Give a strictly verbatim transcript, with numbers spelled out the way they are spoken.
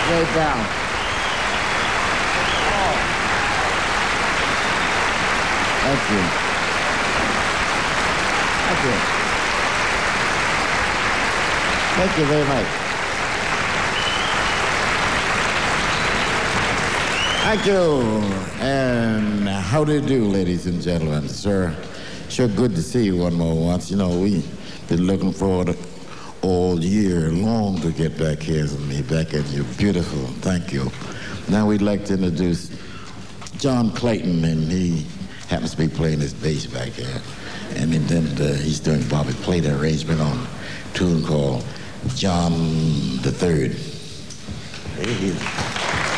Way down. Thank you. Thank you. Thank you very much. Thank you. And how do you do, ladies and gentlemen? Sir, sure good to see you one more once. You know, we've been looking forward all year long to get back here with me, back at you. Beautiful. Thank you. Now we'd like to introduce John Clayton, and he happens to be playing his bass back there. And then uh, he's doing Bobby played an arrangement on a tune called John the Third. There he is.